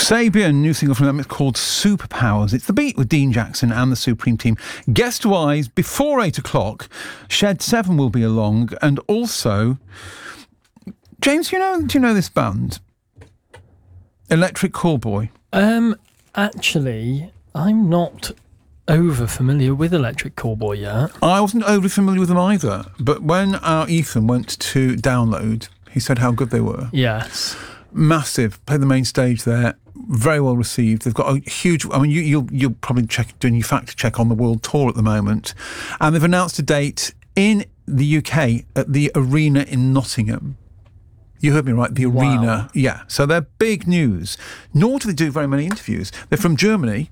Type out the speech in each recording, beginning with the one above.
Kasabian, new single from them, it's called Superpowers. It's the beat with Dean Jackson and the Supreme Team. Guest-wise, before 8 o'clock, Shed 7 will be along, and also... James, do you know this band? Electric Callboy. Actually, I'm not over familiar with Electric Callboy yet. I wasn't overly familiar with them either, but when our Ethan went to download, he said how good they were. Yes. Massive. Played the main stage there. Very well received. They've got a huge... I mean, you'll probably doing your fact check on the world tour at the moment. And they've announced a date in the UK at the Arena in Nottingham. You heard me right, the Arena. Wow. Yeah. So they're big news. Nor do they do very many interviews. They're from Germany.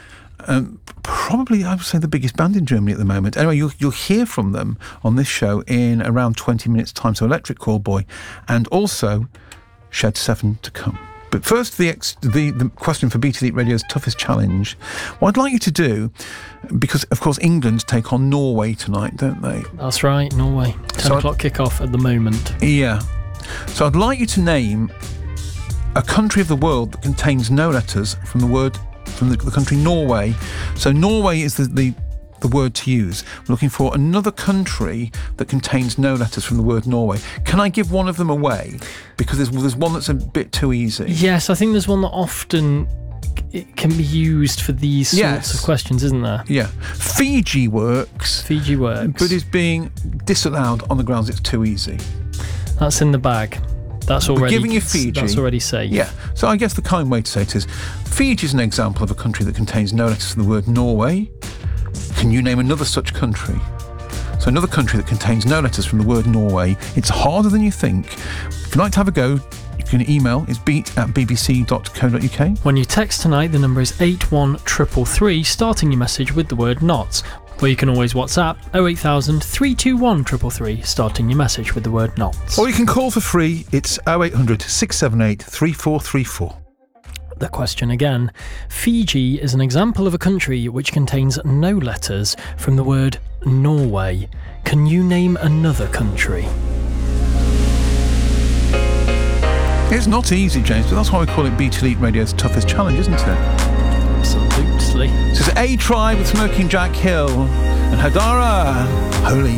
Probably, I would say, the biggest band in Germany at the moment. Anyway, you'll hear from them on this show in around 20 minutes' time. So Electric Callboy, and also Shed 7 to come. But first, the question for BT Elite Radio's toughest challenge. What I'd like you to do, because of course England take on Norway tonight, don't they? That's right, Norway. 10 o'clock kick-off at the moment. Yeah. So I'd like you to name a country of the world that contains no letters from the country Norway. So Norway is the word to use. We're looking for another country that contains no letters from the word Norway. Can I give one of them away? Because there's one that's a bit too easy. Yes, I think there's one that often it can be used for these sorts of questions, isn't there? Yeah. Fiji works. But is being disallowed on the grounds it's too easy. That's in the bag. That's already... We're giving you Fiji. That's already safe. Yeah. So I guess the kind way to say it is, Fiji is an example of a country that contains no letters from the word Norway. Can you name another such country? So another country that contains no letters from the word Norway. It's harder than you think. If you'd like to have a go, you can email. It's beat@bbc.co.uk. When you text tonight, the number is 81333, starting your message with the word NOTS. Or you can always WhatsApp 08000 321 333, starting your message with the word NOTS. Or you can call for free. It's 0800 678 3434. The question again. Fiji is an example of a country which contains no letters from the word Norway. Can you name another country? It's not easy, James, but that's why we call it BT Elite Radio's toughest challenge, isn't it? Absolutely. This is A-Tribe with Smoking Jack Hill and Hadara Holy.